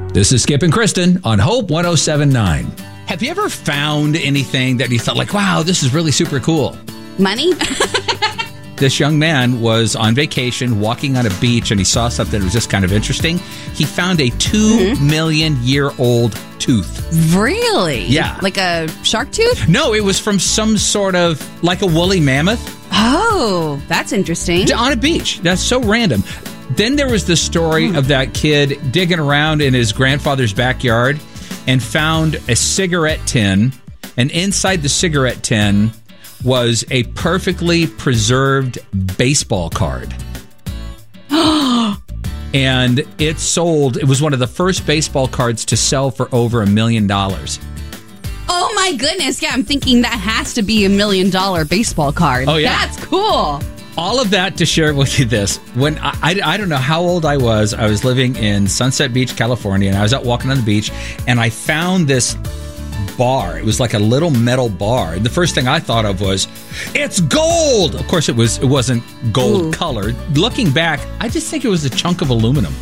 This is Skip and Kristen on Hope 107.9. Have you ever found anything that you thought like, wow, this is really super cool? Money? This young man was on vacation walking on a beach and he saw something that was just kind of interesting. He found a 2 million year old tooth. Really? Yeah. Like a shark tooth? No, it was from some sort of, like a woolly mammoth. Oh, that's interesting. On a beach. That's so random. Then there was the story of that kid digging around in his grandfather's backyard and found a cigarette tin. And inside the cigarette tin was a perfectly preserved baseball card. And it sold. It was one of the first baseball cards to sell for over $1 million. Oh my goodness. Yeah, I'm thinking that has to be $1 million baseball card. Oh, yeah. That's cool. All of that to share with you this. When I don't know how old I was living in Sunset Beach, California, and I was out walking on the beach, and I found this bar. It was like a little metal bar. The first thing I thought of was, it's gold! Of course, it wasn't gold colored. Looking back, I just think it was a chunk of aluminum.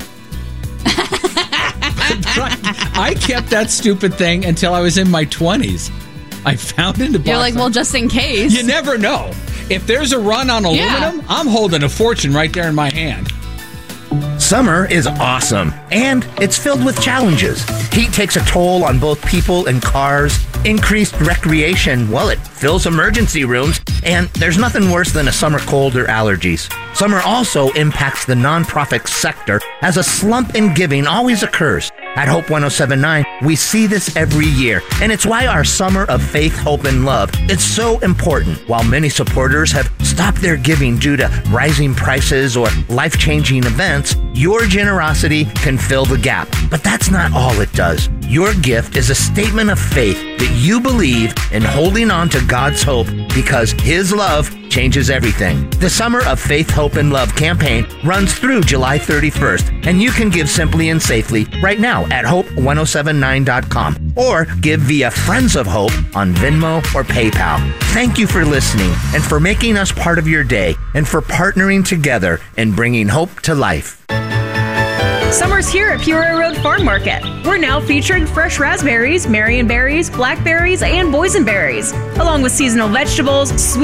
I kept that stupid thing until I was in my 20s. I found it in the box. You're like, well, just in case. You never know. If there's a run on aluminum, I'm holding a fortune right there in my hand. Summer is awesome, and it's filled with challenges. Heat takes a toll on both people and cars. Increased recreation, well, it fills emergency rooms, and there's nothing worse than a summer cold or allergies. Summer also impacts the nonprofit sector, as a slump in giving always occurs. At Hope 107.9, we see this every year, and it's why our Summer of Faith, Hope, and Love is so important. While many supporters have stopped their giving due to rising prices or life-changing events, your generosity can fill the gap. But that's not all it does. Your gift is a statement of faith that you believe in holding on to God's hope because His love changes everything. The Summer of Faith, Hope, and Love campaign runs through July 31st, and you can give simply and safely right now at hope1079.com or give via Friends of Hope on Venmo or PayPal. Thank you for listening and for making us part of your day and for partnering together and bringing hope to life. Summer's here at Peoria Road Farm Market. We're now featuring fresh raspberries, Marion berries, blackberries, and boysenberries, along with seasonal vegetables, sweet